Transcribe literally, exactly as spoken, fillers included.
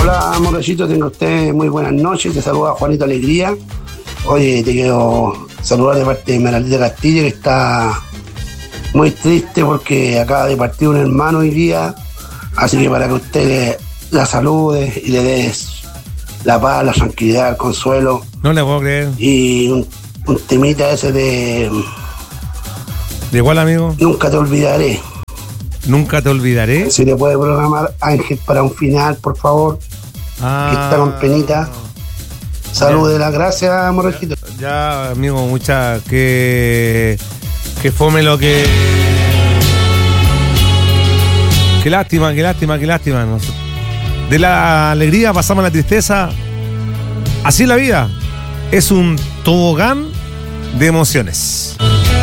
Hola, Morrechito, tenga usted muy buenas noches. Te saluda Juanito Alegría. Oye, te quiero saludar de parte de Meralita Castillo, que está muy triste porque acaba de partir un hermano hoy día. Así que para que usted la salude y le des la paz, la tranquilidad, el consuelo. No le puedo creer. Y un, un temita ese de... ¿De igual, amigo? Nunca te olvidaré. Nunca te olvidaré. Si le puede programar Ángel para un final, por favor. Ah, que está con penita. Salude, las gracias, Morrejito. Ya, ya, amigo, mucha que que fome lo que. Qué lástima, qué lástima, qué lástima. De la alegría pasamos a la tristeza. Así es la vida. Es un tobogán de emociones.